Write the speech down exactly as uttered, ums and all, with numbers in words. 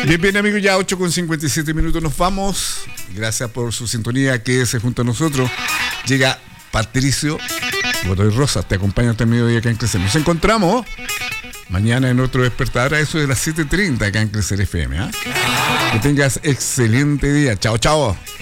Bien, bien, amigos, ya ocho con cincuenta y siete minutos nos vamos. Gracias por su sintonía, quédese junto a nosotros. Llega Patricio Godoy Rosas, te acompaña hasta el mediodía acá en Crecer. Nos encontramos mañana en otro despertar a eso de las siete treinta acá en Crecer F M. ¿eh? Que tengas excelente día. Chao, chao.